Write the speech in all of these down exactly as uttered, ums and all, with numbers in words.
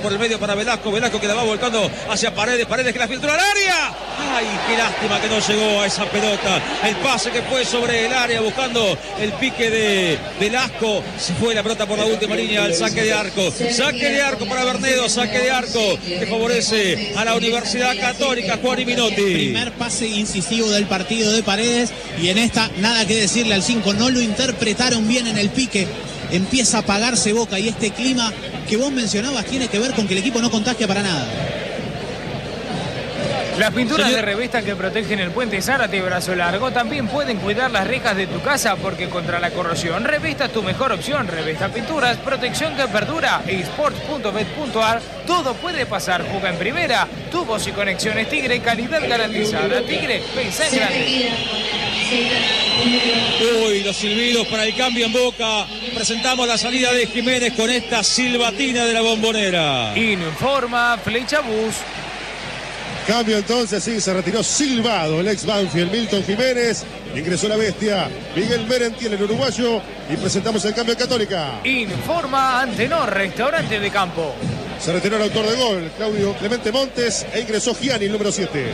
por el medio para Velasco. Velasco que la va volcando hacia Paredes. Paredes que la filtró al área. Ay, qué lástima que no llegó a esa pelota. El pase que fue sobre el área buscando el pique de Velasco. Se fue la pelota por la última línea al saque de arco. Saque de arco para Bernedo. Saque de arco que favorece a la Universidad Católica. Juan y Minotti. Primer pase incisivo del partido de Paredes. Y en esta nada que decirle al cinco. No lo interpretaron bien en el pique. Empieza a apagarse Boca y este clima que vos mencionabas tiene que ver con que el equipo no contagia para nada. Las pinturas de revista que protegen el puente Zárate y Brazo Largo también pueden cuidar las rejas de tu casa porque contra la corrosión Revista es tu mejor opción. Revista Pinturas, protección que perdura. eSports punto bet punto ar. Todo puede pasar. Juega en primera. Tubos y conexiones Tigre, calidad garantizada. Tigre, pensá en grande. Uy, los silbidos para el cambio en Boca. Presentamos la salida de Jiménez con esta silbatina de la Bombonera. Informa Flecha Bus. Cambio entonces, sí, se retiró silbado el ex Banfield, Milton Jiménez. Ingresó la bestia, Miguel Merentiel, el uruguayo. Y presentamos el cambio en Católica. Informa Antenor, restaurante de campo. Se retiró el autor de gol, Claudio Clemente Montes. E ingresó Gianni, el número siete.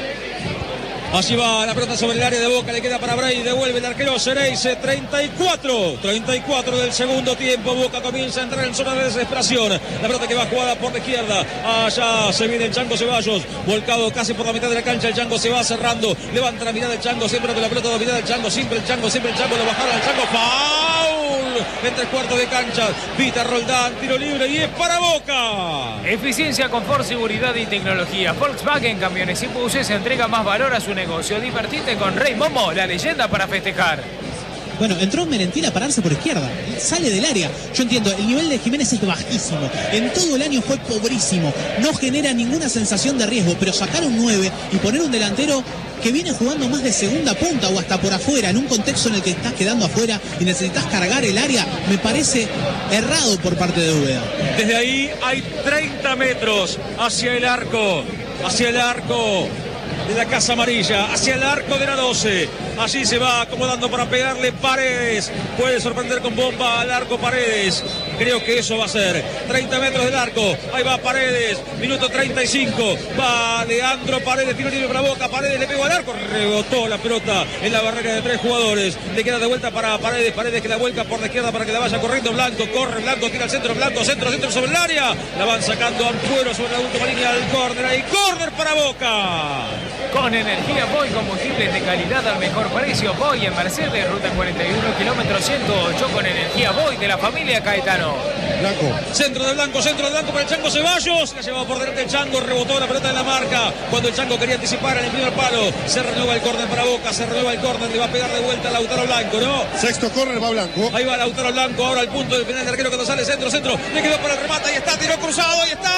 Así va la pelota sobre el área de Boca, le queda para Bray, devuelve el arquero Cereice, treinta y cuatro, treinta y cuatro del segundo tiempo. Boca comienza a entrar en zona de desesperación. La pelota que va jugada por la izquierda, allá se viene el Chango Ceballos, volcado casi por la mitad de la cancha. El Chango se va cerrando, levanta la mirada el Chango, siempre con la pelota dominada el Chango, siempre el Chango, siempre el Chango, lo bajaron al Chango, foul en tres cuartos de cancha. Vita Roldán, tiro libre y es para Boca. Eficiencia, confort, seguridad y tecnología. Volkswagen Camiones y Buses entrega más valor a su negocio. Divertite con Rey Momo, la leyenda para festejar. Bueno, entró Merentiel a pararse por izquierda, sale del área. Yo entiendo, el nivel de Jiménez es bajísimo. En todo el año fue pobrísimo. No genera ninguna sensación de riesgo, pero sacar un nueve y poner un delantero que viene jugando más de segunda punta o hasta por afuera, en un contexto en el que estás quedando afuera y necesitas cargar el área, me parece errado por parte de Úbeda. Desde ahí hay treinta metros hacia el arco, hacia el arco de la Casa Amarilla, hacia el arco de la doce. Allí se va acomodando para pegarle Paredes. Puede sorprender con bomba al arco Paredes. Creo que eso va a ser. treinta metros del arco. Ahí va Paredes. Minuto treinta y cinco. Va Leandro Paredes. Tiro libre para Boca. Paredes le pegó al arco. Rebotó la pelota en la barrera de tres jugadores. Le queda de vuelta para Paredes. Paredes que la vuelca por la izquierda para que la vaya corriendo. Blanco. Corre Blanco. Tira al centro. Blanco. Centro. Centro sobre el área. La van sacando Ampuero sobre la última línea del córner. Ahí córner para Boca. Con energía Boy, combustibles de calidad al mejor precio. Boy en Mercedes, ruta cuarenta y uno, kilómetro ciento ocho, con energía Boy de la familia Caetano. Blanco. Centro de Blanco, centro de Blanco para el Chango Ceballos. La llevaba por delante el Chango, rebotó la pelota en la marca. Cuando el Chango quería anticipar en el primer palo, se renueva el córner para Boca, se renueva el córner, le va a pegar de vuelta a Lautaro Blanco, ¿no? Sexto córner va Blanco. Ahí va Lautaro Blanco, ahora al punto del penal de arquero cuando sale centro, centro. Le quedó para el remate, ahí está, tiró cruzado, ahí está.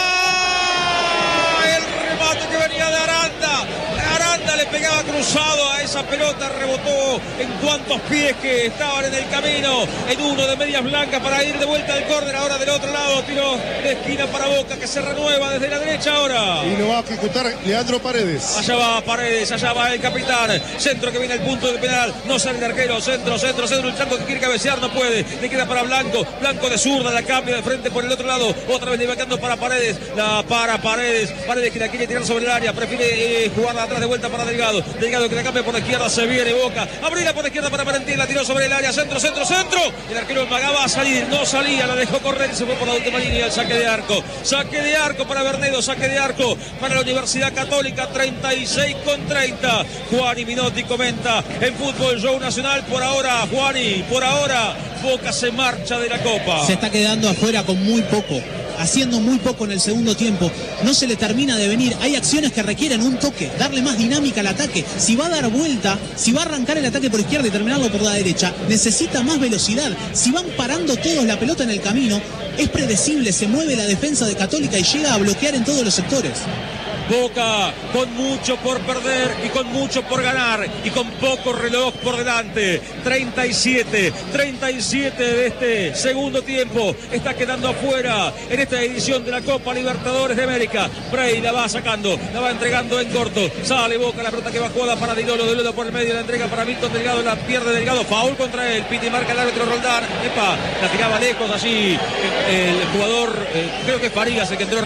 El remate que venía de Aranda. Aranda le pegaba cruzado a esa pelota, rebotó en cuantos pies que estaban en el camino, en uno de medias blancas para ir de vuelta al córner, ahora del otro lado, tiro de esquina para Boca que se renueva desde la derecha ahora. Y lo va a ejecutar Leandro Paredes. Allá va Paredes, allá va el capitán, centro que viene al punto del penal, no sale el arquero, centro, centro, centro, el Chango que quiere cabecear, no puede, le queda para Blanco, Blanco de zurda, la cambia de frente por el otro lado, otra vez le va quedando para Paredes, la para Paredes, Paredes que la quiere tirar sobre el área, prefiere eh, jugarla atrás de vuelta para Delgado, Delgado que la cambia por la izquierda, se viene Boca, abrirla por la izquierda para Merentiel, la tiró sobre el área, centro, centro, centro, el arquero amagaba a salir, no salía, la dejó correr y se fue por la última línea, el saque de arco, saque de arco para Bernedo, saque de arco para la Universidad Católica, treinta y seis con treinta, Juan y Minotti comenta en Fútbol Show Nacional, por ahora, Juani, por ahora, Boca se marcha de la Copa. Se está quedando afuera con muy poco, haciendo muy poco en el segundo tiempo, no se le termina de venir, hay acciones que requieren un toque, darle más dinámica al ataque, si va a dar vuelta, si va a arrancar el ataque por izquierda y terminarlo por la derecha, necesita más velocidad, si van parando todos la pelota en el camino, es predecible, se mueve la defensa de Católica y llega a bloquear en todos los sectores. Boca con mucho por perder y con mucho por ganar y con poco reloj por delante. treinta y siete, treinta y siete de este segundo tiempo. Está quedando afuera en esta edición de la Copa Libertadores de América. Bray la va sacando, la va entregando en corto. Sale Boca, la pelota que va jugada para Dilolo. Dilolo por el medio, la entrega para Milton Delgado. La pierde Delgado, foul contra él. Piti marca el árbitro Roldán. Epa, la tiraba lejos allí el jugador, eh, creo que es Farigas el que entró